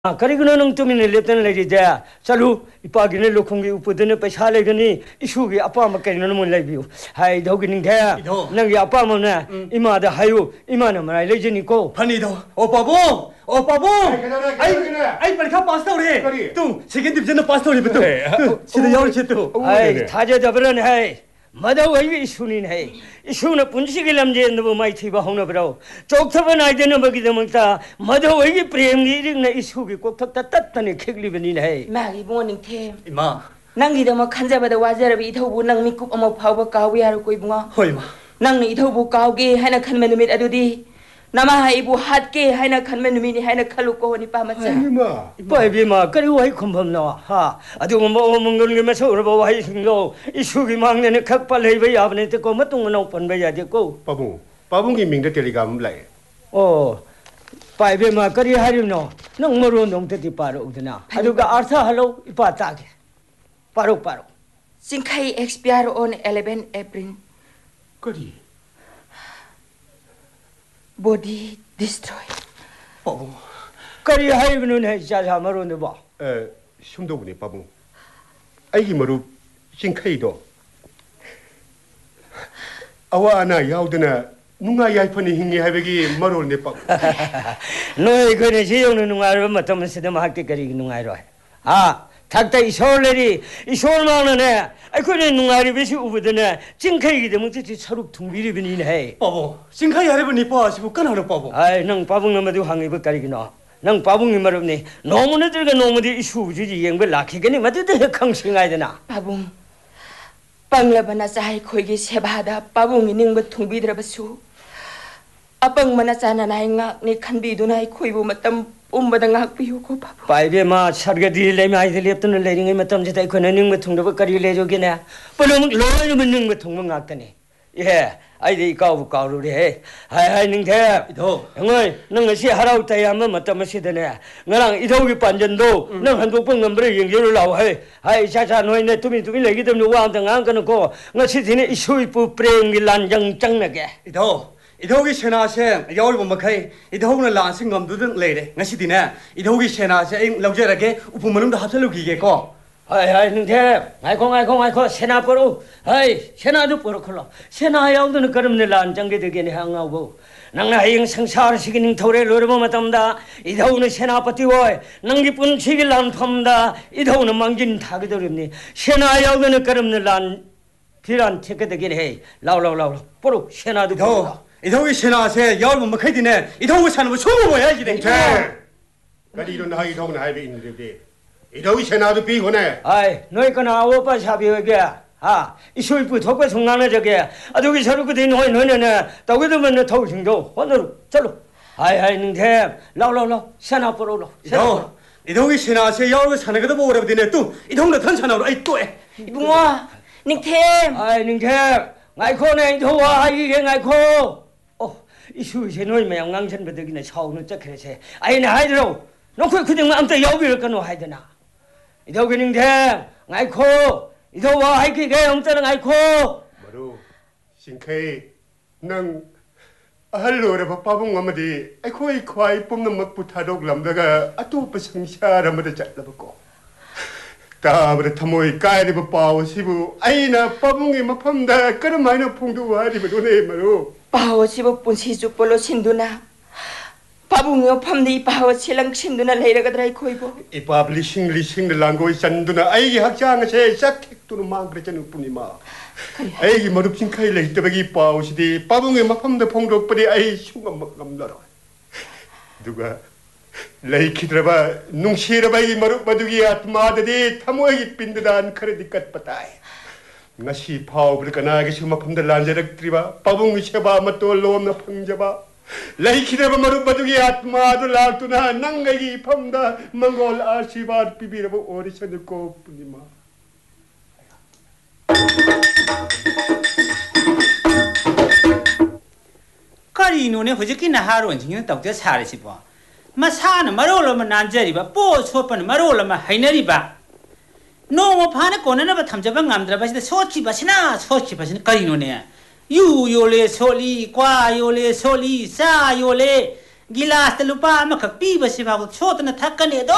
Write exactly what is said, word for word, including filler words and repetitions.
아, 그리고는 농점이네 랩던 레리자 살루 이빠기네 로콩기 우프드네 빠샤레그니 이슈기 아빠 막게는 못 레비우 하이 더기는 게 너기 아빠 뭐네 이마다 하유 이마는 말 레지니고 파니도 오빠봉 오빠봉 아이 아이 빨리 가 파스타오리 뚱 세겐 딥제는 파스타오리부터 시대 야올 쳇도 아이 타제 잡으려네 하이 마다 왜 이슈니 해 이슈는 분식을 남제 너무 많이 티바 하나 버려 쪽터번 아이디는 먹이 되면다 마다 왜 프레임이 이르나 이슈기 꼭 탁탁 땄다니 객리변이 해 마기 부모님 템 이마 낭기도 뭐 칸자바다 와자라비 이토부 낭 미국 어머 파우바 가위 하를 거 이붕아 호이마 낭는 이토부 가오게 하나 칸면 누밋 아두디 나마 하이부 핫게 하나 칸면 누미니 하나 칼로 꼬니 빠마자 이마 빠이비마 그리고 왜 컴범 나와 하 아주 뭐 먹는 게 매서 얼어 봐 하이신고 이슈기 막내는 각발 해봐 야번에 듣고 뭐 똥은 오픈 봐야 되고 빠붕 빠붕이 민데 데리가 몰라요 어 빠이비마 그리 하리노 능 모르 놈들이 바로 오드나 아주가 아르타 할로 이빠 따게 바로 바로 싱카이 expire on eleven April 거리 body destroy 빠봉 그리 하이브는 해 자자 말로는 봐 에 숨도분이 빠붕 아이기 머루 싱카이도 아와 아나 야우드나 누가 야이퍼니 힘이 하베기 머루네 빠붕 너희 그네 지용는 누가를 맞다면 쓰다 학대 그리 누가로 아 탁다 이 서울내리 이 서울만은 아이 그네 누가리 베시 우부드네 징카이기 되면 진짜 서룩 퉁비리 비니네 빠봉 싱카이 하레번 이뻐 시부 까나로 빠봉 아이 능 빠붕 넘어도 항의버 가리기노 능 빠붕이 말없니 너무나 들가 너무디 이 수부지지 영벌 라키게니 맞듯이 강싱해야 되나 빠붕 빵라바나 사이 코이기 세바다 빠붕이 닝버 퉁비드라바수 아빵 마나 짜나 나이 ngak니 칸비도 나이 코이부 마땀 umba다 ngak비우고 빠붕 빠이베마 사르게디 레미 아이들 lep던 레링이 맞담 지다 이코는 닝버 퉁도버 가리 레조기네 뻘놈 로이면 닝버 퉁문 ngak더니 예 아이디 까부 까루래 하이 하이 닝대 이도 형을 능 시 하라우 따야 한번 맞다면 시드네 너랑 이도기 반전도 능 한국 번 넘버를 연결을 나와 해 하이 자자 너희네 투미 투미 내기 때문에 와한테 안 끊고 너 시티네 이슈이프 프레임이 란정장나게 이도 이도기 세나세 야올 bombakai 이도는 란싱 넘두든 레레 ngasidiне 이도기 세나세 ing laujera게 우품 manungda 합살루기게 거 하이 하이 닝대 아이콩 아이콩 아이콩 세나 버로 하이 세나도 버로 컬러 세나 야우드는 그럼네 란정게 되게네 항하고 낭나 하잉 상사를 시기닝 토레 로르마 마담다 이도는 세나 버티워 낭기뿐 시길 란텀다 이도는 망진 타기더럽니 세나 야우드는 그럼네 란 비란 체크 되긴 해 라울라울라울 버로 세나도 버로 이도 이도기 세나세 야올 bombakai dine 이도기 사는 거 소모 뭐야 이제 제 거리 이런 하이 더군 하이베 있는데 이러기 세나도 비고네 아이 너희 거나 오빠 샤비에게 아 이슈이프 덕배 성난에 저게 아 저기 저렇게 된 너희 너네네 더기도면 너 더우 중도 오늘 절로 아이 아이 능태 라울라울라 세나 버로로 이도 이도기 세나세 야올 사는 거도 보고 그러더니 또 이동네 탄산으로 아이 또에 이붕아 닝템 아이 능태 아이코네 인도와 이게 아이코 어 이슈이세 너희 매양 낭천 버덕이네 차오는 쩍해세 아이네 하이드로 너그 그냥 아무튼 여기를 끊어 하이드나 이도기 능태 아이코 이도와 하이키게 엄청 아이코 머루 싱카이 능 할로레 빠붕 엄마디 아이코이 코아이 뽑는 먹부타독 람다가 아토빠 상샤라마다 잘라봤고 다음에 타모이 까이리버 빠오 시부 아이나 빠붕이 막팜다 그런 마이너 풍도 하리버 노네 머루 빠오 시복분 시죽벌로 신두나 빠붕이요 팜디 빠오 칠랑 신두나 레이라가드라이 코이보 이밥 리싱 리싱 랑고 산두나 아이기 학장세 싹택도는 망그랬잖아 뿐이마 아이기 머루 핑카이 레이터백이 빠오시디 빠붕이 막팜다 풍도버리 아이 숭감 막감나라 누가 레이키드라바 눅시라바 이 머루 바두기 아트마드디 타모에기 빈드단 카레디kat patay ngasi pau berkanagi suma pamda lanjarak triba pabung sheba matol lom na pangjaba leikhidraba maru badugi atmadu laltuna nangagi pamda mangol ashibad pibiraba orishan ko punima kari nune hojiki na haron jingin tawte sare sibo masana marola ma nanjariba po sopan marola ma hainariba no mo phane konana ba thamjaba ngamdra ba sida sochi basina sochi basina kari nune yu yole soli kwa yole soli sa yole gilas te lupa ma khak pi ba siba ko chotna thakane do